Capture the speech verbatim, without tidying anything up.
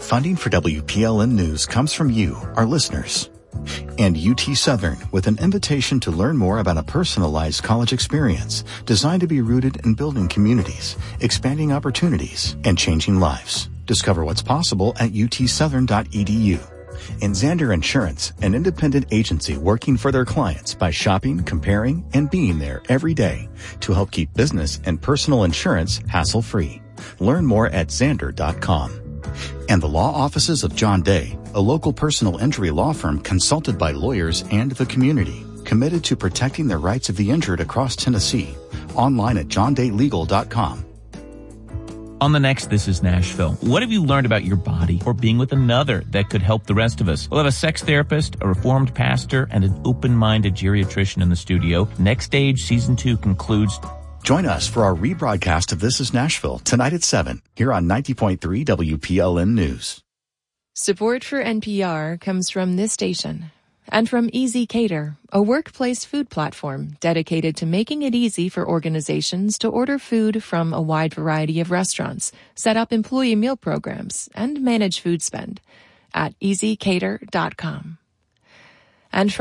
Funding for W P L N News comes from you, our listeners. And U T Southern, with an invitation to learn more about a personalized college experience designed to be rooted in building communities, expanding opportunities, and changing lives. Discover what's possible at U T southern dot E D U. And Zander Insurance, an independent agency working for their clients by shopping, comparing, and being there every day to help keep business and personal insurance hassle-free. Learn more at zander dot com. And the law offices of John Day, a local personal injury law firm consulted by lawyers and the community, committed to protecting the rights of the injured across Tennessee. Online at john day legal dot com. On the next This Is Nashville, what have you learned about your body or being with another that could help the rest of us? We'll have a sex therapist, a reformed pastor, and an open-minded geriatrician in the studio. Next Stage Season two concludes. Join us for our rebroadcast of This Is Nashville tonight at seven here on ninety point three W P L N News. Support for N P R comes from this station and from Easy Cater, a workplace food platform dedicated to making it easy for organizations to order food from a wide variety of restaurants, set up employee meal programs, and manage food spend at easy cater dot com. And from